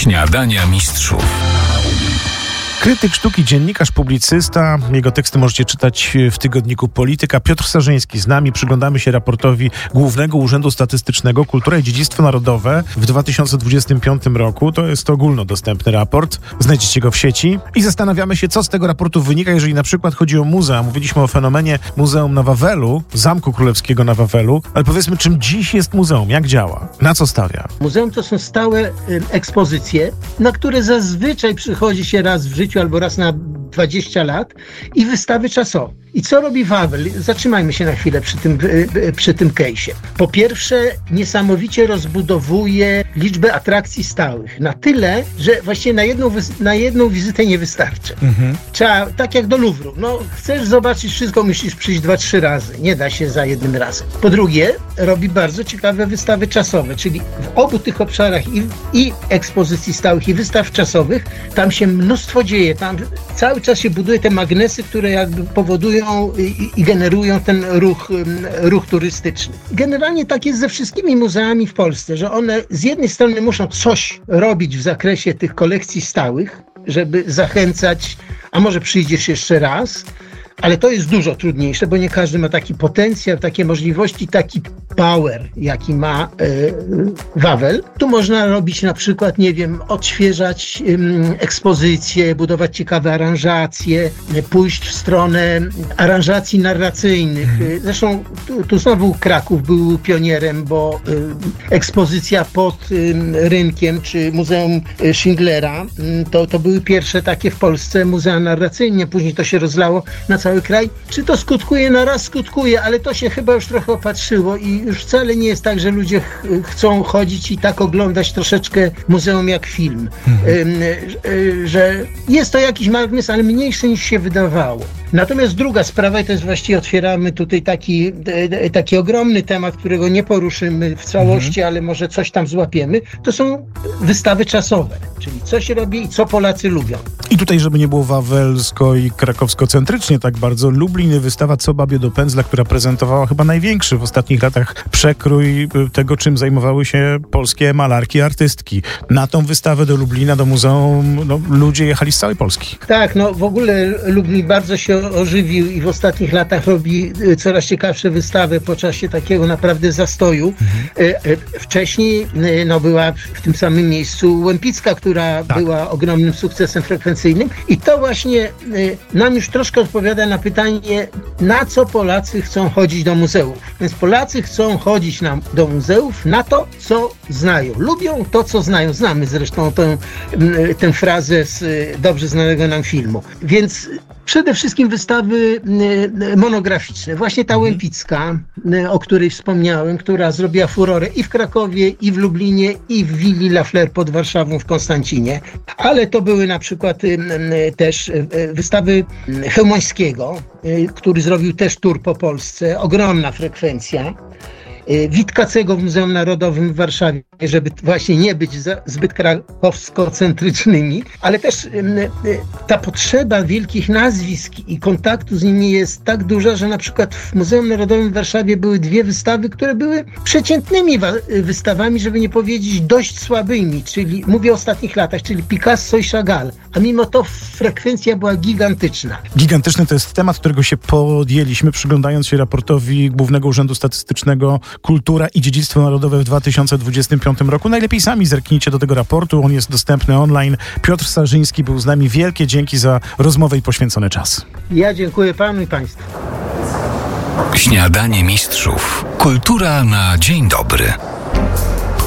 Śniadania mistrzów. Krytyk sztuki, dziennikarz, publicysta. Jego teksty możecie czytać w tygodniku Polityka. Piotr Sarzyński z nami. Przyglądamy się raportowi Głównego Urzędu Statystycznego Kultura i Dziedzictwo Narodowe w 2025 roku. To jest ogólnodostępny raport. Znajdziecie go w sieci. I zastanawiamy się, co z tego raportu wynika, jeżeli na przykład chodzi o muzea. Mówiliśmy o fenomenie Muzeum na Wawelu, Zamku Królewskiego na Wawelu. Ale powiedzmy, czym dziś jest muzeum? Jak działa? Na co stawia? Muzeum to są stałe ekspozycje, na które zazwyczaj przychodzi się raz w życiu albo raz na 20 lat i wystawy czasowe. I co robi Wawel? Zatrzymajmy się na chwilę przy tym case'ie. Po pierwsze, niesamowicie rozbudowuje liczbę atrakcji stałych. Na tyle, że właściwie na jedną wizytę nie wystarczy. Trzeba, tak jak do Louvru. Chcesz zobaczyć wszystko, musisz przyjść 2-3 razy. Nie da się za jednym razem. Po drugie, robi bardzo ciekawe wystawy czasowe, czyli w obu tych obszarach i ekspozycji stałych, i wystaw czasowych, tam się mnóstwo dzieje. Tam cały czas się buduje te magnesy, które jakby powodują i generują ten ruch turystyczny. Generalnie tak jest ze wszystkimi muzeami w Polsce, że one z jednej strony muszą coś robić w zakresie tych kolekcji stałych, żeby zachęcać, a może przyjdziesz jeszcze raz, ale to jest dużo trudniejsze, bo nie każdy ma taki potencjał, takie możliwości, taki power, jaki ma Wawel. Tu można robić na przykład, odświeżać ekspozycje, budować ciekawe aranżacje, pójść w stronę aranżacji narracyjnych. Zresztą tu znowu Kraków był pionierem, bo ekspozycja pod rynkiem, czy Muzeum Schindlera, to były pierwsze takie w Polsce muzea narracyjne. Później to się rozlało na cały kraj. Czy to skutkuje? Raz skutkuje, ale to się chyba już trochę opatrzyło i już wcale nie jest tak, że ludzie chcą chodzić i tak oglądać troszeczkę muzeum jak film. Że jest to jakiś magnes, ale mniejszy niż się wydawało. Natomiast druga sprawa, i to jest właściwie otwieramy tutaj taki ogromny temat, którego nie poruszymy w całości, ale może coś tam złapiemy, to są wystawy czasowe, czyli co się robi i co Polacy lubią. I tutaj, żeby nie było wawelsko i krakowsko-centrycznie tak bardzo, Lublin, wystawa Co babie do pędzla, która prezentowała chyba największy w ostatnich latach przekrój tego, czym zajmowały się polskie malarki, artystki. Na tą wystawę do Lublina, do muzeum, ludzie jechali z całej Polski. Tak, w ogóle Lublin bardzo się ożywił i w ostatnich latach robi coraz ciekawsze wystawy po czasie takiego naprawdę zastoju. Wcześniej była w tym samym miejscu Łempicka, która była ogromnym sukcesem frekwencyjnym i to właśnie nam już troszkę odpowiada na pytanie, na co Polacy chcą chodzić do muzeów. Więc Polacy chcą chodzić do muzeów na to, co znają. Lubią to, co znają. Znamy zresztą tę frazę z dobrze znanego nam filmu. Więc przede wszystkim wystawy monograficzne. Właśnie ta Łempicka, o której wspomniałem, która zrobiła furorę i w Krakowie, i w Lublinie, i w willi La Fleur pod Warszawą w Konstancinie. Ale to były na przykład też wystawy Chełmońskiego, który zrobił też tour po Polsce. Ogromna frekwencja. Witkacego w Muzeum Narodowym w Warszawie, żeby właśnie nie być zbyt krakowsko-centrycznymi, ale też ta potrzeba wielkich nazwisk i kontaktu z nimi jest tak duża, że na przykład w Muzeum Narodowym w Warszawie były 2 wystawy, które były przeciętnymi wystawami, żeby nie powiedzieć dość słabymi, czyli mówię o ostatnich latach, czyli Picasso i Chagall, a mimo to frekwencja była gigantyczna. Gigantyczny to jest temat, którego się podjęliśmy, przyglądając się raportowi Głównego Urzędu Statystycznego Kultura i Dziedzictwo Narodowe w 2025 roku. Najlepiej sami zerknijcie do tego raportu, on jest dostępny online. Piotr Sarzyński był z nami. Wielkie dzięki za rozmowę i poświęcony czas. Ja dziękuję panu i państwu. Śniadanie mistrzów. Kultura na dzień dobry.